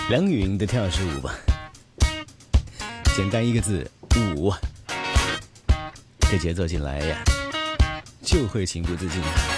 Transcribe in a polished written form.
梁允的跳支舞吧，简单一个字，舞。这节奏进来呀，就会情不自禁。